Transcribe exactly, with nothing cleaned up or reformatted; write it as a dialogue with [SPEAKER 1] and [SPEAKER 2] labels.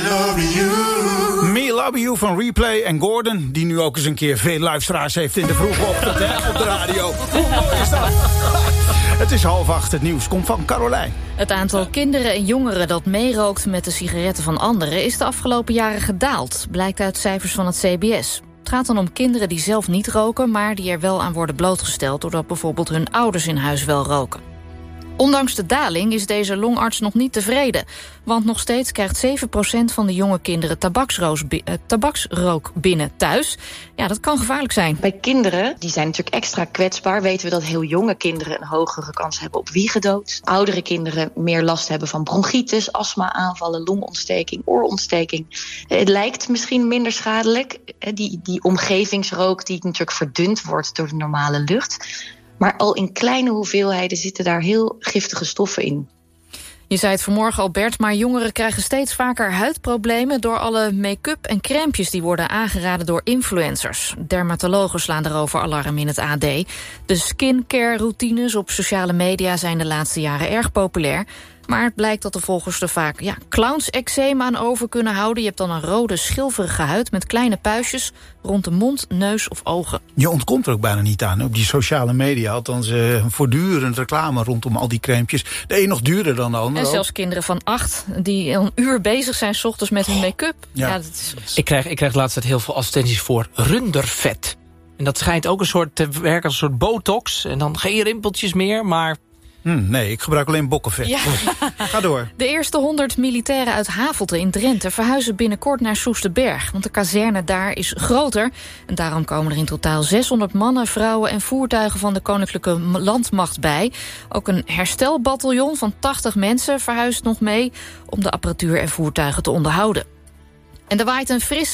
[SPEAKER 1] Me Love You van Replay en Gordon, die nu ook eens een keer veel luisteraars heeft in de vroege ochtend hè, op de radio. Hoe mooi is dat? Het is half acht, het nieuws komt van Carolijn.
[SPEAKER 2] Het aantal kinderen en jongeren dat meerookt met de sigaretten van anderen is de afgelopen jaren gedaald, blijkt uit cijfers van het C B S. Het gaat dan om kinderen die zelf niet roken, maar die er wel aan worden blootgesteld doordat bijvoorbeeld hun ouders in huis wel roken. Ondanks de daling is deze longarts nog niet tevreden. Want nog steeds krijgt zeven procent van de jonge kinderen tabaksroos, eh, tabaksrook binnen thuis. Ja, dat kan gevaarlijk zijn.
[SPEAKER 3] Bij kinderen, die zijn natuurlijk extra kwetsbaar, weten we dat heel jonge kinderen een hogere kans hebben op wiegedood. Oudere kinderen meer last hebben van bronchitis, astma-aanvallen, longontsteking, oorontsteking. Het lijkt misschien minder schadelijk, die, die omgevingsrook die natuurlijk verdund wordt door de normale lucht. Maar al in kleine hoeveelheden zitten daar heel giftige stoffen in.
[SPEAKER 2] Je zei het vanmorgen al, Bert, maar jongeren krijgen steeds vaker huidproblemen door alle make-up en crèmpjes die worden aangeraden door influencers. Dermatologen slaan daarover alarm in het A D. De skincare routines op sociale media zijn de laatste jaren erg populair. Maar het blijkt dat de volgers er vaak ja, clowns-eczeem aan over kunnen houden. Je hebt dan een rode, schilferige huid met kleine puistjes rond de mond, neus of ogen.
[SPEAKER 1] Je ontkomt er ook bijna niet aan. Op die sociale media, althans uh, voortdurend reclame rondom al die crèmpjes. De een nog duurder dan de ander.
[SPEAKER 2] En zelfs kinderen van acht die een uur bezig zijn 's ochtends met hun make-up.
[SPEAKER 1] Ja.
[SPEAKER 2] Ja, dat is...
[SPEAKER 4] Ik krijg, ik krijg de laatste tijd heel veel advertenties voor rundervet. En dat schijnt ook een soort te werken als een soort botox. En dan geen rimpeltjes meer, maar...
[SPEAKER 1] Hm, nee, ik gebruik alleen bokkenvet.
[SPEAKER 2] Ja.
[SPEAKER 1] Ga door.
[SPEAKER 2] De eerste honderd militairen uit Havelte in Drenthe verhuizen binnenkort naar Soesterberg. Want de kazerne daar is groter. En daarom komen er in totaal zeshonderd mannen, vrouwen en voertuigen van de Koninklijke Landmacht bij. Ook een herstelbataljon van tachtig mensen verhuist nog mee om de apparatuur en voertuigen te onderhouden. En er waait een fris